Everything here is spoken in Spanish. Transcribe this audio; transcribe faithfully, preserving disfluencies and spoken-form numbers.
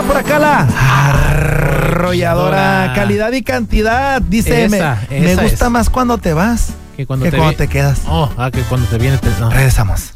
por acá la arrolladora. Calidad y cantidad. Dice, Esa, me, me esa gusta es. más cuando te vas Que cuando, que te, cuando vi- te quedas. Oh, ah, que cuando te viene te... no. Regresamos.